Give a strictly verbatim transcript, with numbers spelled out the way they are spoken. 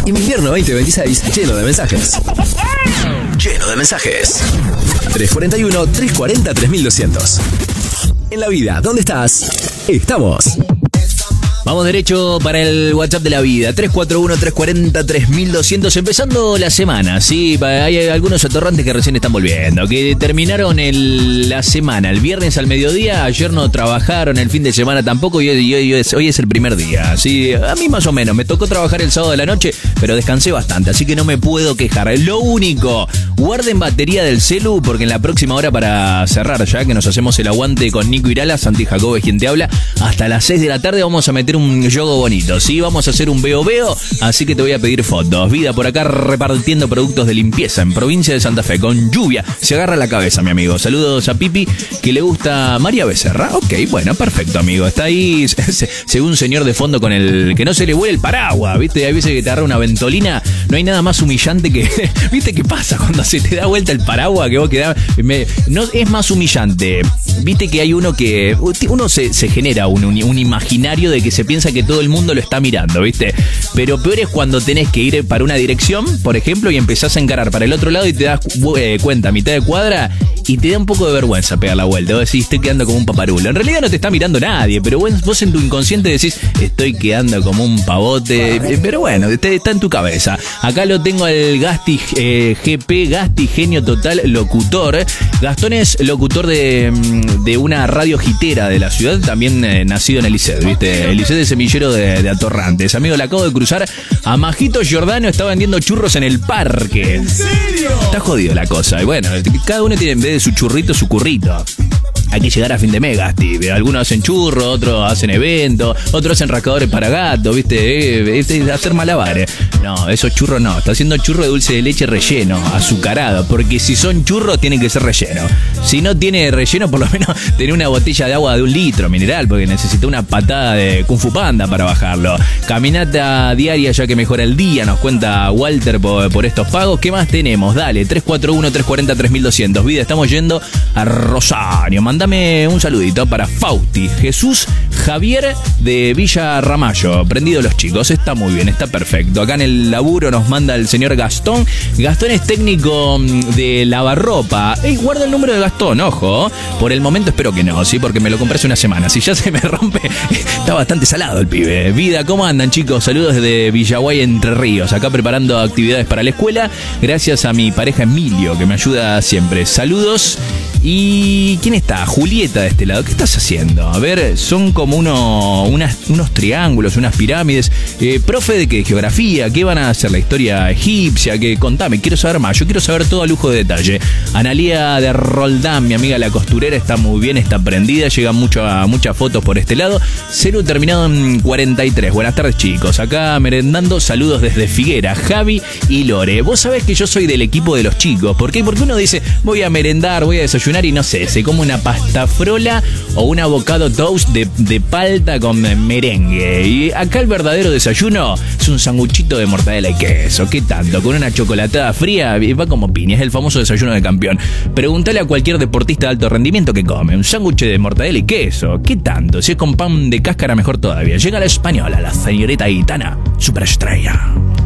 Invierno veinte veintiséis, lleno de mensajes. Lleno de mensajes. tres cuarenta y uno, tres cuarenta, tres mil doscientos. En la vida, ¿dónde estás? Estamos. Vamos derecho para el WhatsApp de la vida, tres cuatro uno, tres cuarenta, tres mil doscientos, empezando la semana, sí, hay algunos atorrantes que recién están volviendo, que terminaron el, la semana, el viernes al mediodía, ayer no trabajaron, el fin de semana tampoco, y hoy, y hoy, es, hoy es el primer día, sí, a mí más o menos, me tocó trabajar el sábado de la noche, pero descansé bastante, así que no me puedo quejar. Lo único, guarden batería del celu, porque en la próxima hora para cerrar ya, que nos hacemos el aguante con Nico Irala, Santi Jacobo es quien te habla, hasta las seis de la tarde vamos a meter un yogo bonito, sí, vamos a hacer un veo veo, así que te voy a pedir fotos. Vida por acá repartiendo productos de limpieza en provincia de Santa Fe, con lluvia, se agarra la cabeza, mi amigo. Saludos a Pipi, que le gusta María Becerra. Ok, bueno, perfecto, amigo. Está ahí, según un señor de fondo con el que no se le vuele el paraguas, ¿viste? Hay veces que te agarra una ventolina, no hay nada más humillante que, ¿viste qué pasa cuando se te da vuelta el paraguas? Que vos quedás, me, no es más humillante. Viste que hay uno que, uno se, se genera un, un, un imaginario de que se piensa que todo el mundo lo está mirando, ¿viste? Pero peor es cuando tenés que ir para una dirección, por ejemplo, y empezás a encarar para el otro lado y te das eh, cuenta a mitad de cuadra y te da un poco de vergüenza pegar la vuelta. Vos decís, estoy quedando como un paparulo. En realidad no te está mirando nadie, pero vos, vos en tu inconsciente decís, estoy quedando como un pavote. Pero bueno, está en tu cabeza. Acá lo tengo al Gasti eh, G P, Gasti, genio total, locutor. Gastón es locutor de, de una radio hitera de la ciudad, también eh, nacido en el Liced, ¿viste? El Liced es semillero de, de atorrantes. Amigo, le acabo de cruzar a Majito Giordano, está vendiendo churros en el parque. ¿En serio? Está jodido la cosa. Y bueno, cada uno tiene en vez de su churrito, su currito. Hay que llegar a fin de mes, Gasti. Algunos hacen churros, otros hacen eventos, otros hacen rascadores para gatos, ¿viste? Eh, eh, hacer malabares. No, esos churros no. Está haciendo churro de dulce de leche relleno, azucarado. Porque si son churros, tienen que ser relleno. Si no tiene relleno, por lo menos tener una botella de agua de un litro mineral, porque necesita una patada de Kung Fu Panda para bajarlo. Caminata diaria ya que mejora el día, nos cuenta Walter por, por estos pagos. ¿Qué más tenemos? Dale, tres cuatro uno, tres cuarenta, tres mil doscientos. Vida, estamos yendo a Rosario. Mándame un saludito para Fausti, Jesús Javier de Villa Ramallo. Prendido los chicos, está muy bien, está perfecto. Acá en el laburo nos manda el señor Gastón. Gastón es técnico de lavarropa. Ey, guarda el número de Gastón, ojo. Por el momento espero que no, sí, porque me lo compré hace una semana. Si ya se me rompe, está bastante salado el pibe. Vida, ¿cómo andan, chicos? Saludos desde Villaguay, Entre Ríos. Acá preparando actividades para la escuela. Gracias a mi pareja Emilio, que me ayuda siempre. Saludos. ¿Y quién está? Julieta de este lado. ¿Qué estás haciendo? A ver, son como uno, unas, unos triángulos, unas pirámides. Eh, ¿Profe de qué? ¿Geografía? ¿Qué van a hacer? ¿La historia egipcia? ¿Qué? Contame, quiero saber más. Yo quiero saber todo a lujo de detalle. Analía de Roldán, mi amiga la costurera, está muy bien, está prendida. Llegan mucho, muchas fotos por este lado. Celu terminado en cuarenta y tres. Buenas tardes, chicos. Acá merendando. Saludos desde Figuera, Javi y Lore. Vos sabés que yo soy del equipo de los chicos. ¿Por qué? Porque uno dice, voy a merendar, voy a desayunar y no sé, se come una pasta frola o un avocado toast de, de palta con merengue. Y acá el verdadero desayuno es un sanguchito de mortadela y queso. ¿Qué tanto? Con una chocolatada fría, va como piña, es el famoso desayuno de campeón. Pregúntale a cualquier deportista de alto rendimiento que come un sándwich de mortadela y queso. ¿Qué tanto? Si es con pan de cáscara, mejor todavía. Llega la española, la señorita gitana, superestrella.